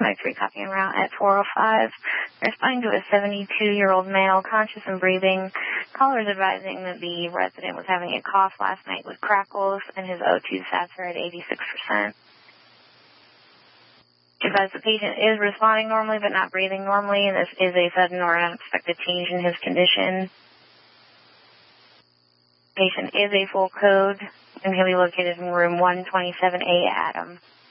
3 copy en route at 405. Responding to a 72-year-old male, conscious and breathing. Caller is advising that the resident was having a cough last night with crackles, and his O2 sats are at 86%. Advise the patient is responding normally but not breathing normally, and this is a sudden or unexpected change in his condition. Patient is a full code, and he'll be located in room 127A, Adam.